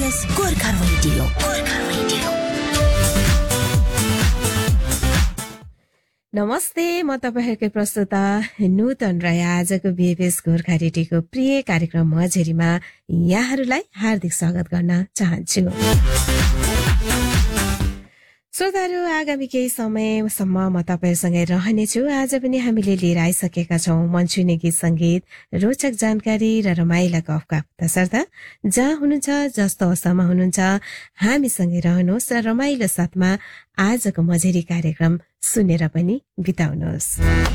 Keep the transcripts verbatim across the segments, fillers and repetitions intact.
भीपीएस Gorkha radio Gorkha radio. नमस्ते, म तपाईहरुकै प्रस्तुता नूतन राय। आजको भीपीएस गोर्खा रेडियोको प्रिय कार्यक्रम मझेरीमा यहाँहरूलाई हार्दिक स्वागत गर्न चाहन्छु। श्रोताहरू, आगामी केही समयसम्म म तपाईहरुसँगै रहनेछु। आज पनि हामीले लिएर आइसकेका छौं मनसुनी गीत संगीत, रोचक जानकारी र रमाइला गफका। तसर्थ जहाँ हुनुहुन्छ, जस्तो अवस्थामा हुनुहुन्छ, हामीसँगै रहनुहोस् र रमाइलो साथमा आजको मझेरी कार्यक्रम सुनेर पनि बिताउनुहोस्।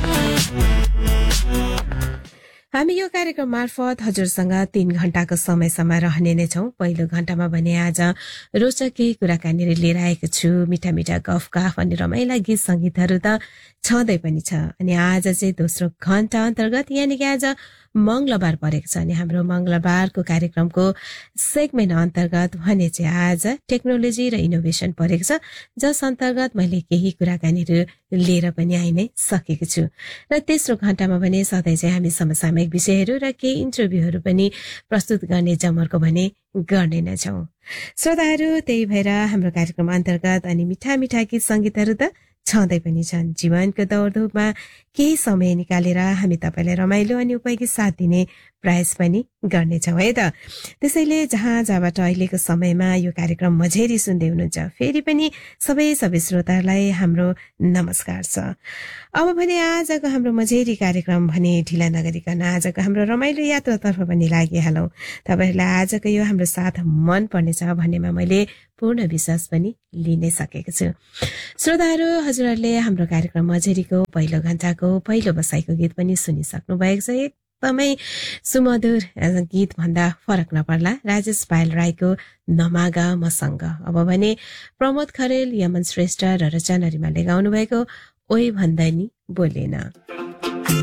हामी यो कार्यक्रम मार्फत हजुरसँग तीन घण्टाको समयसम्म रहने नै छौं। पहिलो घण्टामा भने आज रोचक केही कुराकानी लिएर आएको छु। मिठा मिठा गफगाफ अनि रमाइला गीत संगीतहरू त छँदै पनि छ। अनि आज चाहिँ दोस्रो घण्टा अन्तर्गत यानि कि आज मंगलबार परेको छ अनि हाम्रो मंगलबारको कार्यक्रमको सेगमेन्ट अन्तर्गत भने चाहिँ आज टेक्नोलोजी र इनोभेसन परेको छ, जस अन्तर्गत मैले केही कुराकानीहरू लिएर पनि आइ नै सकेको छु। र तेस्रो घण्टामा भने सधैँ चाहिँ हामी समसामयिक विषयहरू र केही इन्टरभ्यूहरू पनि प्रस्तुत गर्ने जमर्को भने गर्ने नै छौं। श्रोताहरू, त्यही भएर हाम्रो कार्यक्रम अन्तर्गत अनि मिठा मिठा गीत संगीतहरू त छँदै पनि छन्। जीवनको दौडधुपमा केही समय निकालेर हामी तपाईलाई रमाइलो अनि उपयोगी साथ दिने प्रयास पनि गर्नेछौँ है त। त्यसैले जहाँ जहाँबाट अहिलेको समयमा यो कार्यक्रम मझेरी सुन्दै हुनुहुन्छ, फेरि पनि सबै सबै श्रोताहरूलाई हाम्रो नमस्कार छ। अब भने आजको हाम्रो मझेरी कार्यक्रम भने ढिला नगरिकन आजको हाम्रो रमाइलो यात्रातर्फ पनि लागिहालौं। तपाईहरुलाई आजको यो हाम्रो साथ मन पर्नेछ भन्नेमा मैले पूर्ण विश्वास पनि लिनै सकेको छु। श्रोताहरू, हजुरहरूले हाम्रो कार्यक्रम मझेरीको पहिलो घण्टाको पहिलो बसाइको गीत पनि सुनिसक्नु भएको छ। एकदमै सुमधुर गीत भन्दा फरक नपर्ला, राजेश पायल राईको नमागा मसँग। अब भने प्रमोद खरेल, यमन श्रेष्ठ र रचना रिमालले गाउनु भएको ओइ भन्दा नि बोलेन।